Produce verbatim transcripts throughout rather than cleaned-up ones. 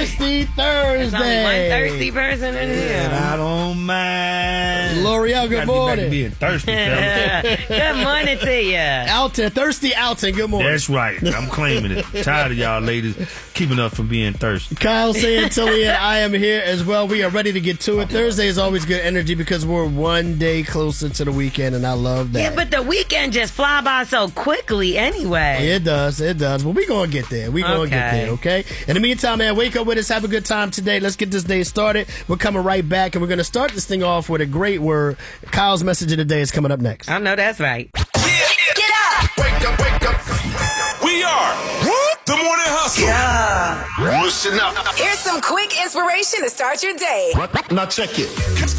Thirsty Thursday. There's only one thirsty person in here. And I don't mind. L'Oreal, good morning. Being thirsty, fellas. Good morning to you. Alton, Thirsty Alton, good morning. That's right. I'm claiming it. Tired of y'all ladies keeping up from being thirsty. Kyle Santilli and I am here as well. We are ready to get to it. Thursday is always good energy because we're one day closer to the weekend, and I love that. Yeah, but the weekend just fly by so quickly anyway. It does, it does. Well, we're going to get there. We're going to Okay. get there, okay? In the meantime, man, wake up with us. Have a good time today. Let's get this day started. We're coming right back, and we're going to start this thing off with a great word. Kyle's message of the day is coming up next. I know that's right. Get up! Wake up, wake up. We are the Morning Hustle. Yeah. Listen up. Here's some quick inspiration to start your day. Now check it.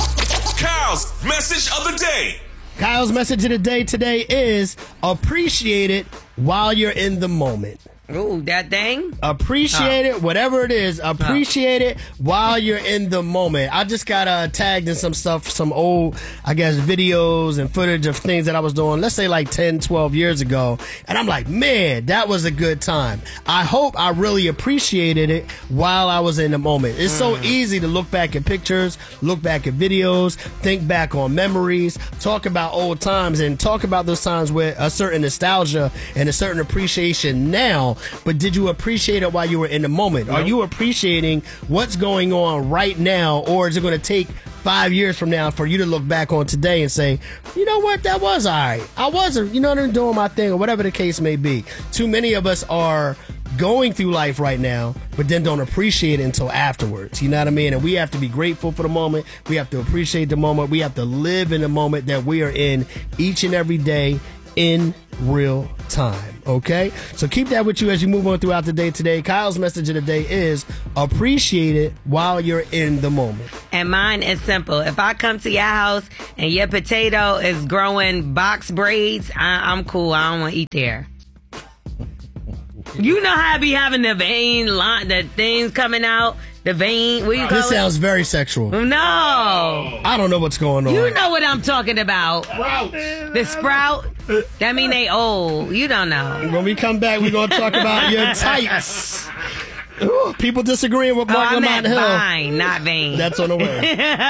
Kyle's message of the day. Kyle's message of the day today is appreciate it while you're in the moment. Ooh, that thing? Appreciate it, whatever it is. Appreciate it while you're in the moment. I just got uh, tagged in some stuff, some old, I guess, videos and footage of things that I was doing, let's say like ten, twelve years ago. And I'm like, man, that was a good time. I hope I really appreciated it while I was in the moment. It's so easy to look back at pictures, look back at videos, think back on memories, talk about old times, and talk about those times with a certain nostalgia and a certain appreciation now. But did you appreciate it while you were in the moment? Are you appreciating what's going on right now, or is it going to take five years from now for you to look back on today and say, you know what, that was all right. I wasn't, you know, doing my thing, or whatever the case may be. Too many of us are going through life right now, but then don't appreciate it until afterwards. You know what I mean? And we have to be grateful for the moment. We have to appreciate the moment. We have to live in the moment that we are in each and every day in real time. Okay? So keep that with you as you move on throughout the day today. Kyle's message of the day is appreciate it while you're in the moment. And mine is simple. If I come to your house and your potato is growing box braids, I, I'm cool. I don't want to eat there. You know how I be having the vein line, the things coming out, the vein. What you call This it? sounds very sexual. No. I don't know what's going on. You know what I'm talking about. Sprouts. The sprout. That mean they old. You don't know. When we come back, we're going to talk about your tights. Ooh, people disagreeing with Mark Oh, I Lamont meant Hill. vine, not vein. That's on the way.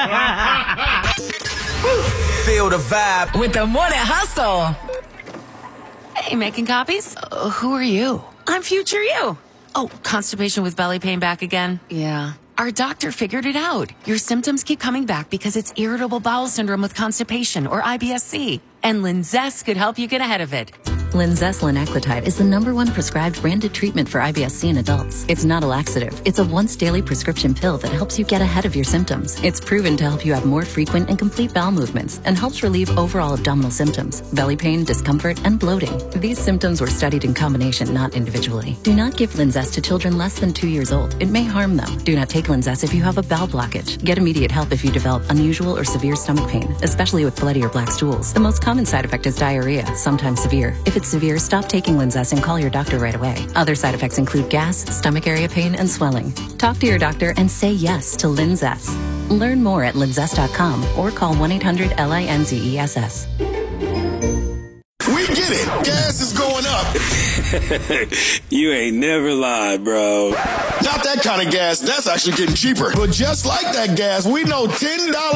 Feel the vibe With the Morning Hustle. Hey, making copies? Uh, who are you? I'm future you. Oh, constipation with belly pain back again? Yeah. Our doctor figured it out. Your symptoms keep coming back because it's irritable bowel syndrome with constipation, or I B S C. And Linzess could help you get ahead of it. Linzess linaclotide is the number one prescribed branded treatment for I B S C in adults. It's not a laxative. It's a once-daily prescription pill that helps you get ahead of your symptoms. It's proven to help you have more frequent and complete bowel movements and helps relieve overall abdominal symptoms, belly pain, discomfort, and bloating. These symptoms were studied in combination, not individually. Do not give Linzess to children less than two years old. It may harm them. Do not take Linzess if you have a bowel blockage. Get immediate help if you develop unusual or severe stomach pain, especially with bloody or black stools. The most common side effect is diarrhea, sometimes severe. If it's severe, stop taking Linzess and call your doctor right away. Other side effects include gas, stomach area pain, and swelling. Talk to your doctor and say yes to Linzess. Learn more at linzess dot com or call one eight hundred L I N Z E S S. We get it. Gas is going up. You ain't never lied, bro. Not that kind of gas. That's actually getting cheaper. But just like that gas, we know ten dollars